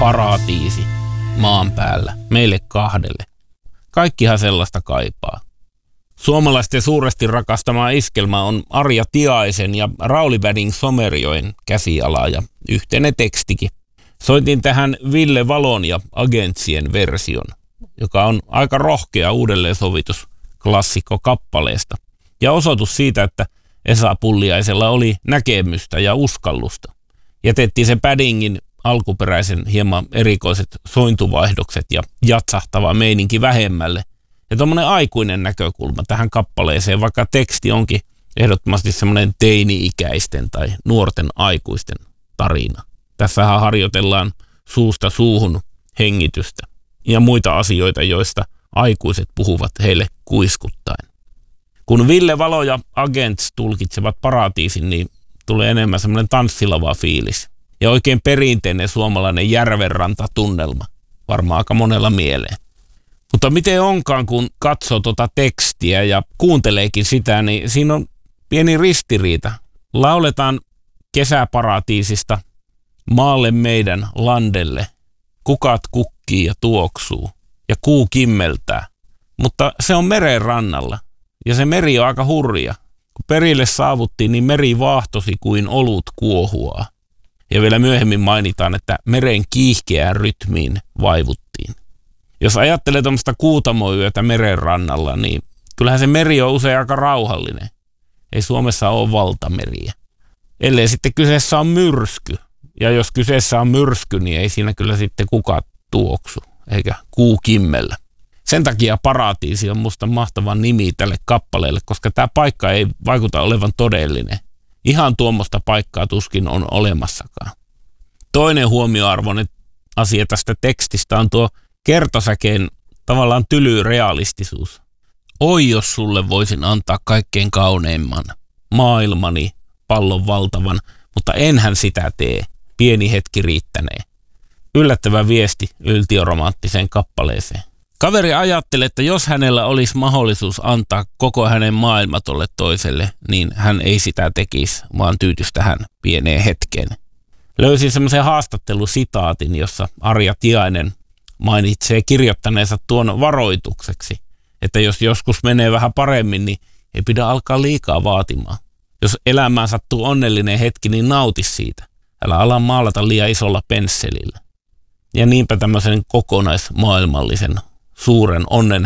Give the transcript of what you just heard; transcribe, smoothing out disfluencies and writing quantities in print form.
paratiisi maan päällä, meille kahdelle. Kaikkihan sellaista kaipaa. Suomalaisten suuresti rakastama iskelmä on Arja Tiaisen ja Rauli Väding Somerjoen käsiala ja yhteinen tekstikin. Soitin tähän Ville Valon ja Agentsien version, joka on aika rohkea uudelleensovitus klassikko kappaleesta. Ja osoitus siitä, että Esa Pulliaisella oli näkemystä ja uskallusta. Jätettiin se Vädingin alkuperäisen hieman erikoiset sointuvaihdokset ja jatsahtava meininki vähemmälle. Ja tommonen aikuinen näkökulma tähän kappaleeseen, vaikka teksti onkin ehdottomasti semmoinen teini-ikäisten tai nuorten aikuisten tarina. Tässähän harjoitellaan suusta suuhun hengitystä ja muita asioita, joista aikuiset puhuvat heille kuiskuttaen. Kun Ville Valo ja Agents tulkitsevat paratiisin, niin tulee enemmän semmoinen tanssilava fiilis. Ja oikein perinteinen suomalainen järvenrantatunnelma, varmaan aika monella mieleen. Mutta miten onkaan, kun katsoo tuota tekstiä ja kuunteleekin sitä, niin siinä on pieni ristiriita. Lauletaan kesäparatiisista maalle meidän landelle. Kukat kukkii ja tuoksuu ja kuu kimmeltää. Mutta se on meren rannalla ja se meri on aika hurja. Kun perille saavuttiin, niin meri vaahtosi kuin olut kuohuaa. Ja vielä myöhemmin mainitaan, että meren kiihkeään rytmiin vaivuttiin. Jos ajattelee tuommoista kuutamoyötä meren rannalla, niin kyllähän se meri on usein aika rauhallinen. Ei Suomessa ole valtameriä. Ellei sitten kyseessä on myrsky. Ja jos kyseessä on myrsky, niin ei siinä kyllä sitten kukat tuoksu, eikä kuu kimmellä. Sen takia paratiisi on musta mahtava nimi tälle kappaleelle, koska tämä paikka ei vaikuta olevan todellinen. Ihan tuommoista paikkaa tuskin on olemassakaan. Toinen huomioarvoinen asia tästä tekstistä on tuo kertosäkeen tavallaan tyly realistisuus. Oi, jos sulle voisin antaa kaikkein kauneimman, maailmani, pallon valtavan, mutta enhän sitä tee. Pieni hetki riittänee. Yllättävä viesti yltiöromanttiseen kappaleeseen. Kaveri ajattelee, että jos hänellä olisi mahdollisuus antaa koko hänen maailma tolle toiselle, niin hän ei sitä tekisi, vaan tyytyisi tähän pieneen hetkeen. Löysin semmoisen haastattelusitaatin, jossa Arja Tiainen mainitsee kirjoittaneensa tuon varoitukseksi, että jos joskus menee vähän paremmin, niin ei pidä alkaa liikaa vaatimaan. Jos elämään sattuu onnellinen hetki, niin nauti siitä. Älä ala maalata liian isolla pensselillä. Ja niinpä tämmöisen kokonaismaailmallisen suuren onnen